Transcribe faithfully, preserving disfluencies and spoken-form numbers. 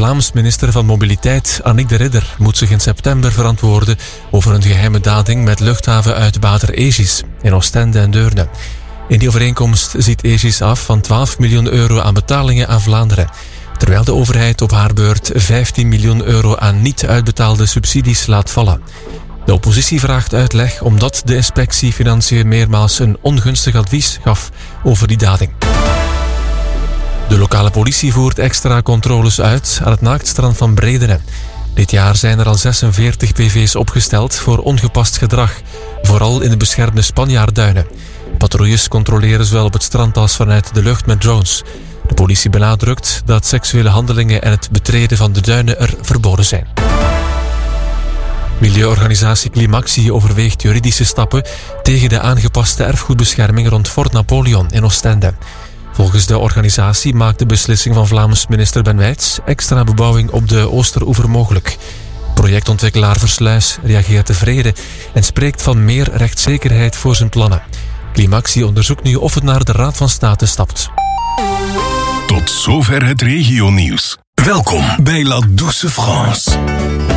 Vlaams minister van Mobiliteit, Annick de Ridder, moet zich in september verantwoorden over een geheime dading met luchthavenuitbater Aegis in Oostende en Deurne. In die overeenkomst ziet Aegis af van twaalf miljoen euro aan betalingen aan Vlaanderen, terwijl de overheid op haar beurt vijftien miljoen euro aan niet uitbetaalde subsidies laat vallen. De oppositie vraagt uitleg omdat de inspectie Financiën meermaals een ongunstig advies gaf over die dading. De lokale politie voert extra controles uit aan het naaktstrand van Bredene. Dit jaar zijn er al zesenveertig P V's opgesteld voor ongepast gedrag, vooral in de beschermde Spanjaardduinen. Patrouilles controleren zowel op het strand als vanuit de lucht met drones. De politie benadrukt dat seksuele handelingen en het betreden van de duinen er verboden zijn. Milieuorganisatie Climaxi overweegt juridische stappen tegen de aangepaste erfgoedbescherming rond Fort Napoleon in Oostende. Volgens de organisatie maakt de beslissing van Vlaams minister Ben Wijts extra bebouwing op de Oosteroever mogelijk. Projectontwikkelaar Versluis reageert tevreden en spreekt van meer rechtszekerheid voor zijn plannen. Climaxi onderzoekt nu of het naar de Raad van State stapt. Tot zover het regionieuws. Welkom bij La Douce France.